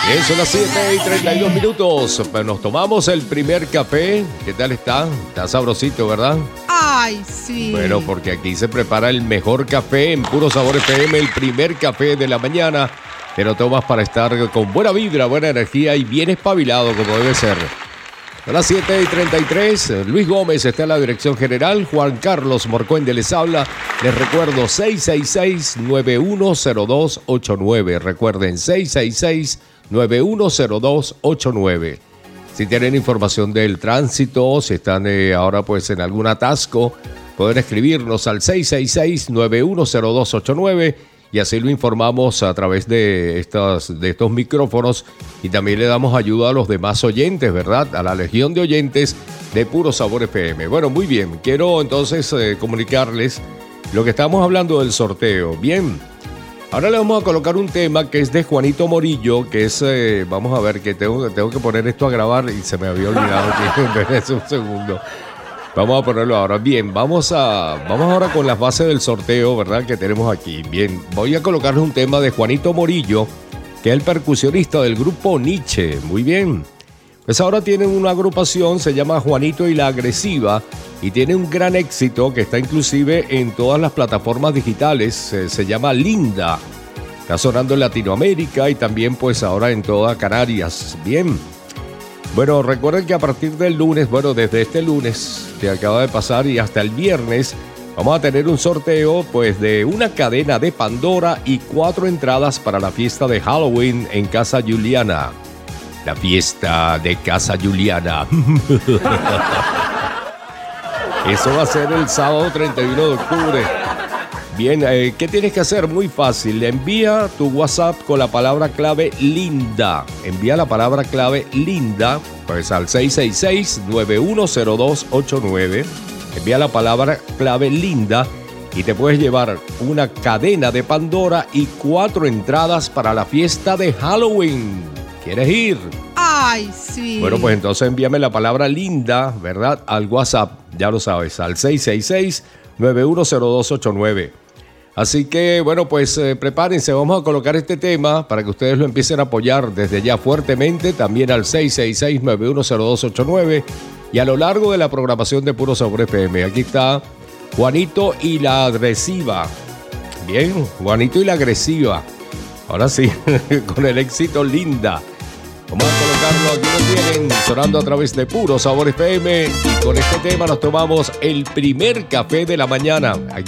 Son las 7:32. Nos tomamos el primer café. ¿Qué tal está? Está sabrosito, ¿verdad? Ay, sí. Bueno, porque aquí se prepara el mejor café en Puro Sabor FM, el primer café de la mañana. Te lo tomas para estar con buena vibra, buena energía y bien espabilado como debe ser. Son las 7:33. Luis Gómez está en la dirección general. Juan Carlos Morcuende les habla. Les recuerdo 666-910289. Recuerden 666-910289. Si tienen información del tránsito, si están ahora pues en algún atasco, pueden escribirnos al 666-910289 y así lo informamos a través de estos micrófonos y también le damos ayuda a los demás oyentes, ¿verdad? A la legión de oyentes de Puro Sabor FM. Bueno, muy bien. Quiero entonces comunicarles lo que estamos hablando del sorteo. Bien. Ahora le vamos a colocar un tema que es de Juanito Morillo, que es, vamos a ver, que tengo que poner esto a grabar y se me había olvidado. Espérense un segundo. Vamos a ponerlo ahora. Bien, vamos ahora con las bases del sorteo, ¿verdad? Que tenemos aquí. Bien, voy a colocarle un tema de Juanito Morillo, que es el percusionista del grupo Nietzsche. Muy bien. Pues ahora tienen una agrupación, se llama Juanito y la Agresiva, y tiene un gran éxito que está inclusive en todas las plataformas digitales. Se llama Linda. Está sonando en Latinoamérica y también pues ahora en toda Canarias. Bien. Bueno, recuerden que a partir del lunes, desde este lunes que acaba de pasar y hasta el viernes, vamos a tener un sorteo pues de una cadena de Pandora y 4 entradas para la fiesta de Halloween en Casa Juliana. La fiesta de Casa Juliana. Eso va a ser el sábado 31 de octubre. Bien, ¿qué tienes que hacer? Muy fácil. Envía tu WhatsApp con la palabra clave Linda. Envía la palabra clave Linda pues al 666-910289. Envía la palabra clave Linda y te puedes llevar una cadena de Pandora y 4 entradas para la fiesta de Halloween. ¿Quieres ir? Ay, sí. Bueno, pues entonces envíame la palabra Linda, ¿verdad? Al WhatsApp, ya lo sabes, al 666-910289. Así que, bueno, pues prepárense, vamos a colocar este tema para que ustedes lo empiecen a apoyar desde ya fuertemente, también al 666-910289 y a lo largo de la programación de Puro Sabor FM. Aquí está Juanito y la Agresiva. Bien, Juanito y la Agresiva. Ahora sí, con el éxito Linda. Vamos a colocarlo, aquí lo tienen, sonando a través de Puro Sabor FM. Y con este tema nos tomamos el primer café de la mañana. Aquí